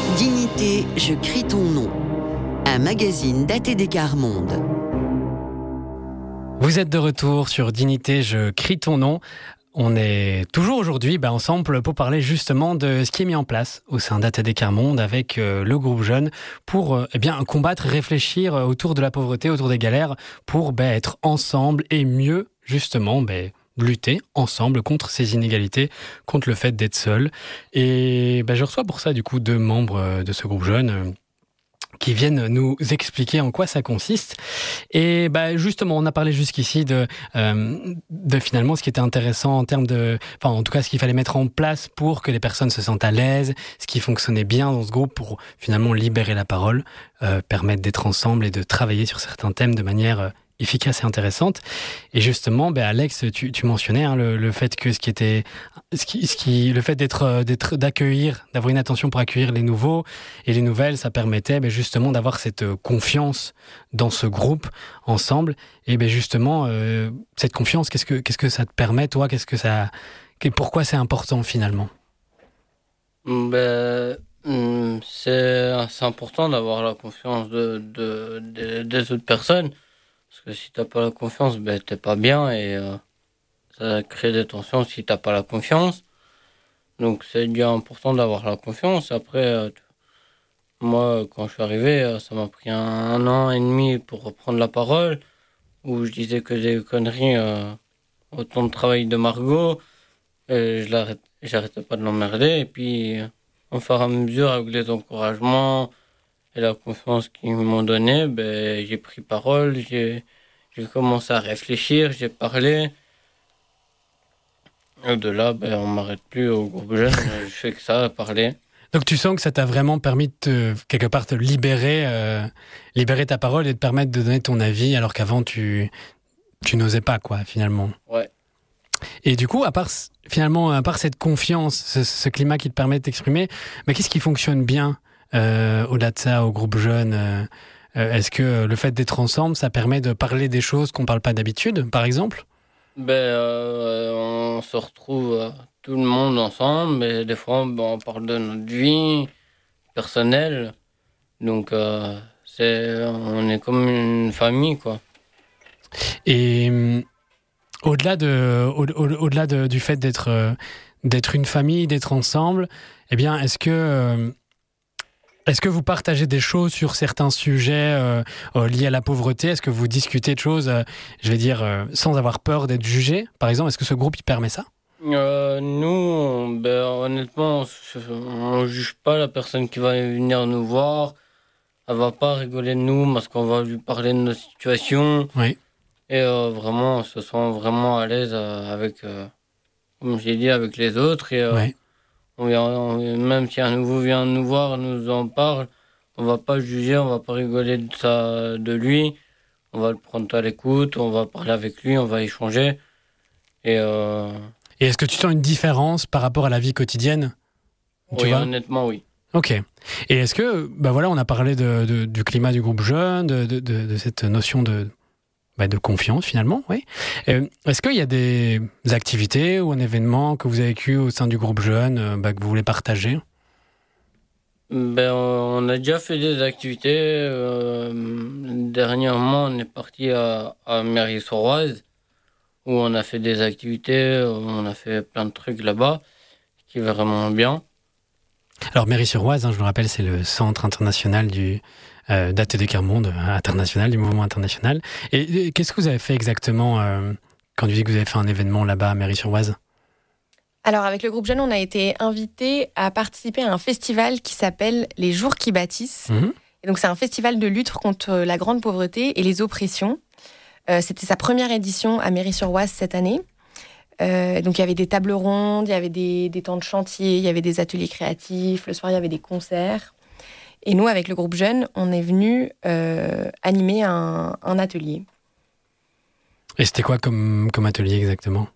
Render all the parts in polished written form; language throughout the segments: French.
Dignité, je crie ton nom. Un magazine d'ATD Quart Monde. Vous êtes de retour sur Dignité, je crie ton nom. On est toujours aujourd'hui ensemble pour parler justement de ce qui est mis en place au sein d'ATD Quart Monde avec le groupe Jeune pour combattre, réfléchir autour de la pauvreté, autour des galères pour être ensemble et mieux justement lutter ensemble contre ces inégalités, contre le fait d'être seul. Et je reçois pour ça du coup 2 membres de ce groupe Jeune qui viennent nous expliquer en quoi ça consiste. Et justement, on a parlé jusqu'ici de finalement ce qui était intéressant en termes en tout cas ce qu'il fallait mettre en place pour que les personnes se sentent à l'aise, ce qui fonctionnait bien dans ce groupe pour finalement libérer la parole, permettre d'être ensemble et de travailler sur certains thèmes de manière efficace et intéressante. Et justement, Alex, tu mentionnais le fait que le fait d'accueillir, d'avoir une attention pour accueillir les nouveaux et les nouvelles, ça permettait justement d'avoir cette confiance dans ce groupe ensemble. Et justement, cette confiance, qu'est-ce que ça te permet, toi, pourquoi c'est important finalement? C'est important d'avoir la confiance des autres personnes. Parce que si t'as pas la confiance, t'es pas bien et ça crée des tensions si t'as pas la confiance. Donc c'est déjà important d'avoir la confiance. Après, moi, quand je suis arrivé, ça m'a pris un an et demi pour reprendre la parole, où je disais que des conneries au temps de travail de Margot. Et j'arrêtais pas de l'emmerder. Et puis, au fur et à mesure, avec les encouragements et la confiance qu'ils m'ont donnée, j'ai pris parole, j'ai commencé à réfléchir, j'ai parlé. Et de là, on m'arrête plus au groupe Jeune, je fais que ça, parler. Donc tu sens que ça t'a vraiment permis de quelque part te libérer ta parole et de permettre de donner ton avis alors qu'avant tu n'osais pas finalement. Ouais. Et du coup, à part cette confiance, ce climat qui te permet de t'exprimer, qu'est-ce qui fonctionne bien au-delà de ça, au groupe Jeune? Est-ce que le fait d'être ensemble, ça permet de parler des choses qu'on ne parle pas d'habitude, par exemple? On se retrouve tout le monde ensemble, mais des fois, on parle de notre vie personnelle. Donc, on est comme une famille, quoi. Et au-delà du fait d'être une famille, d'être ensemble, est-ce que vous partagez des choses sur certains sujets liés à la pauvreté? Est-ce que vous discutez de choses, sans avoir peur d'être jugé? Par exemple, est-ce que ce groupe, il permet ça? Nous, honnêtement, on juge pas la personne qui va venir nous voir. Elle va pas rigoler de nous parce qu'on va lui parler de notre situation. Oui. Et vraiment, on se sent vraiment à l'aise avec, comme j'ai dit, avec les autres. Et Ouais. même si un nouveau vient nous voir, nous en parle, on va pas juger, on va pas rigoler de lui. On va le prendre à l'écoute, on va parler avec lui, on va échanger. Et est-ce que tu sens une différence par rapport à la vie quotidienne? oui, honnêtement, oui. Ok. Et est-ce que, on a parlé du climat du groupe Jeune, de cette notion de confiance finalement, oui. Est-ce qu'il y a des activités ou un événement que vous avez vécu au sein du groupe Jeune que vous voulez partager? On a déjà fait des activités. Dernièrement, on est parti à Mairie-sur-Oise, où on a fait des activités, on a fait plein de trucs là-bas, qui est vraiment bien. Alors Mairie-sur-Oise, je vous rappelle, c'est le centre international d'ATD Quart Monde, international, du mouvement international. Et qu'est-ce que vous avez fait exactement quand vous dites que vous avez fait un événement là-bas à Mairie-sur-Oise? Alors, avec le groupe Jeune, on a été invités à participer à un festival qui s'appelle Les Jours qui bâtissent. Mmh. Et donc, c'est un festival de lutte contre la grande pauvreté et les oppressions. C'était sa première édition à Mairie-sur-Oise cette année. Donc, il y avait des tables rondes, il y avait des temps de chantier, il y avait des ateliers créatifs. Le soir, il y avait des concerts. Et nous, avec le groupe Jeune, on est venus animer un atelier. Et c'était quoi comme atelier exactement?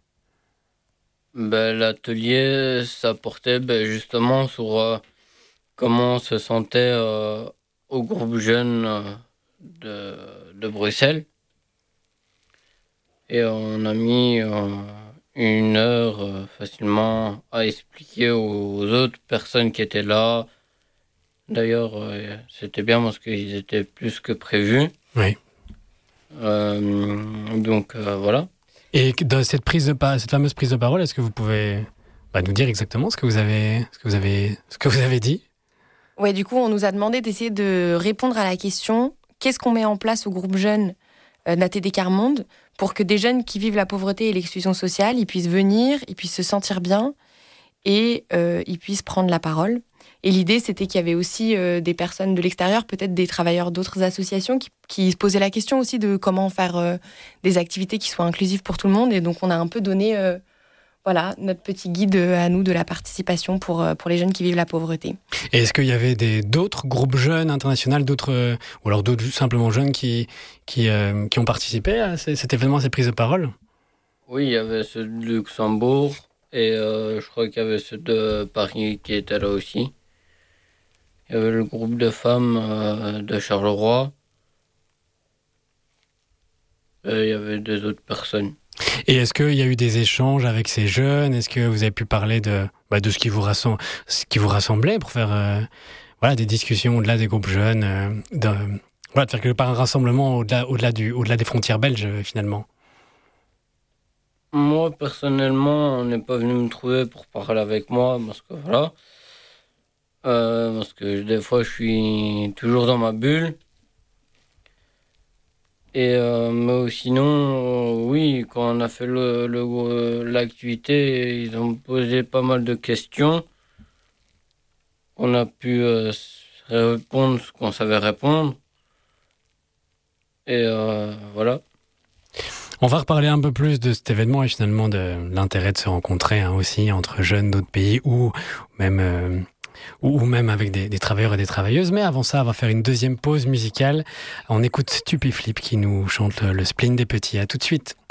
L'atelier, ça portait justement sur comment on se sentait au groupe Jeune de Bruxelles. Et on a mis 1 heure facilement à expliquer aux autres personnes qui étaient là D'ailleurs, c'était bien parce qu'ils étaient plus que prévus. Oui. Donc voilà. Et dans cette fameuse prise de parole, est-ce que vous pouvez nous dire exactement ce que vous avez dit? Ouais, du coup, on nous a demandé d'essayer de répondre à la question qu'est-ce qu'on met en place au groupe jeune d'ATD Quart Monde pour que des jeunes qui vivent la pauvreté et l'exclusion sociale, ils puissent venir, ils puissent se sentir bien et ils puissent prendre la parole. Et l'idée, c'était qu'il y avait aussi des personnes de l'extérieur, peut-être des travailleurs d'autres associations, qui se posaient la question aussi de comment faire des activités qui soient inclusives pour tout le monde. Et donc, on a un peu donné notre petit guide à nous de la participation pour les jeunes qui vivent la pauvreté. Et est-ce qu'il y avait d'autres groupes jeunes internationaux, ou alors d'autres simplement jeunes qui ont participé à cet événement, à ces prises de parole? Oui, il y avait ceux de Luxembourg et je crois qu'il y avait ceux de Paris qui étaient là aussi. Il y avait le groupe de femmes de Charleroi. Et il y avait des autres personnes. Et est-ce qu'il y a eu des échanges avec ces jeunes? Est-ce que vous avez pu parler de ce qui vous rassemblait pour faire des discussions au-delà des groupes jeunes, de faire quelque part un rassemblement au-delà des frontières belges finalement? Moi, personnellement, on n'est pas venu me trouver pour parler avec moi parce que voilà. Parce que des fois, je suis toujours dans ma bulle. Et mais sinon, oui, quand on a fait l'activité, ils ont posé pas mal de questions. On a pu répondre ce qu'on savait répondre. Et voilà. On va reparler un peu plus de cet événement et finalement de l'intérêt de se rencontrer aussi entre jeunes d'autres pays ou même avec des travailleurs et des travailleuses. Mais avant ça, on va faire une deuxième pause musicale. On écoute Stupéflip qui nous chante le spleen des petits. À tout de suite.